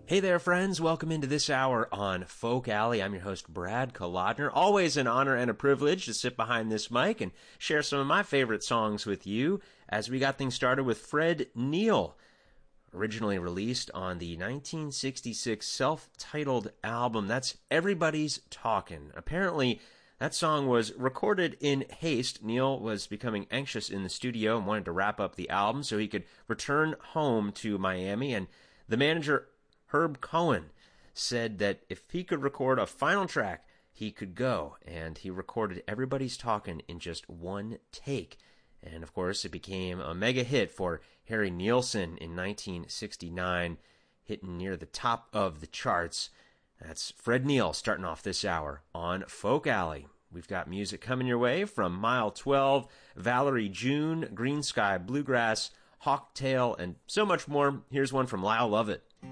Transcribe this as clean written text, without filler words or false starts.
Hey there, friends. Welcome into this hour on Folk Alley. I'm your host, Brad Kolodner. Always an honor and a privilege to sit behind this mic and share some of my favorite songs with you as we got things started with Fred Neil, originally released on the 1966 self-titled album. That's Everybody's Talkin'. Apparently, that song was recorded in haste. Neil was becoming anxious in the studio and wanted to wrap up the album so he could return home to Miami, and the manager Herb Cohen said that if he could record a final track, he could go, and he recorded Everybody's Talkin' in just one take. And of course, it became a mega hit for Harry Nilsson in 1969, hitting near the top of the charts. That's Fred Neil starting off this hour on Folk Alley. We've got music coming your way from Mile 12, Valerie June, Green Sky Bluegrass, Hawktail, and so much more. Here's one from Lyle Lovett.